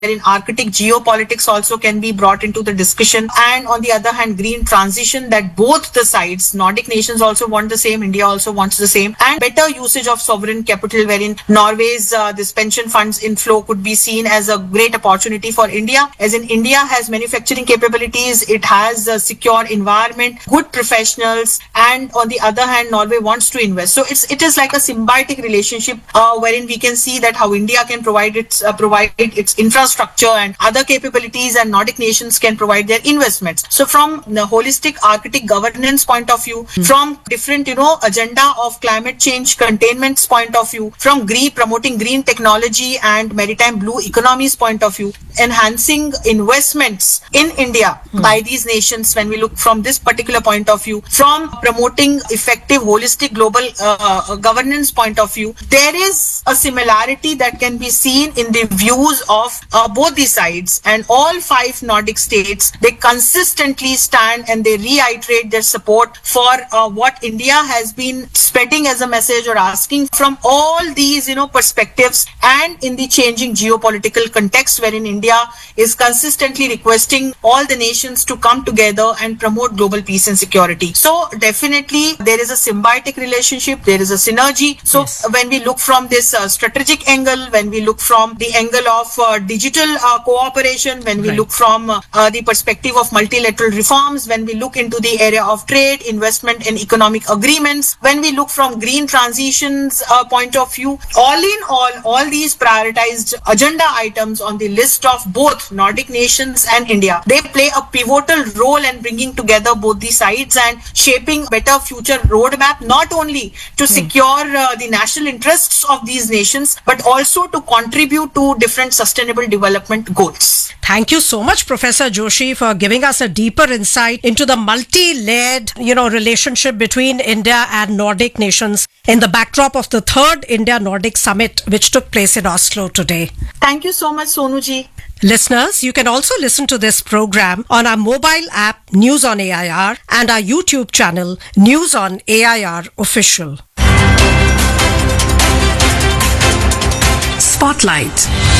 wherein Arctic geopolitics also can be brought into the discussion, and on the other hand, green transition, that both the sides, Nordic nations also want the same, India also wants the same, and better usage of sovereign capital, wherein Norway's this pension funds inflow could be seen as a great opportunity for India, as in India has manufacturing capabilities, it has a secure environment, good professionals, and on the other hand, Norway wants to invest. So it is like a symbiotic relationship wherein we can see that how India can provide its infrastructure and other capabilities, and Nordic nations can provide their investments. So from the holistic Arctic governance point of view, from different agenda of climate change containments point of view, from promoting green technology and maritime blue economies point of view, enhancing investments in India by these nations, when we look from this particular point of view, from promoting effective holistic global governance point of view, there is a similarity that can be seen in the views of both the sides, and all 5 Nordic states, they consistently stand and they reiterate their support for what India has been spreading as a message or asking from all these perspectives, and in the changing geopolitical context wherein India is consistently requesting all the nations to come together and promote global peace and security. So definitely there is a symbiotic relationship, there is a synergy. So when we look from this strategic angle, when we look from the angle of digital cooperation, when we look from the perspective of multilateral reforms, when we look into the area of trade, investment and economic agreements, when we look from green transitions point of view, all in all these prioritized agenda items on the list of both Nordic nations and India, they play a pivotal role in bringing together both the sides and shaping better future roadmap, not only to secure the national interests of these nations, but also to contribute to different sustainable development goals. Thank you so much, Professor Joshi, for giving us a deeper insight into the multi-layered, relationship between India and Nordic nations in the backdrop of the 3rd India-Nordic Summit, which took place in Oslo today. Thank you so much, Sonuji. Listeners, you can also listen to this program on our mobile app News on AIR and our YouTube channel News on AIR Official. Spotlight.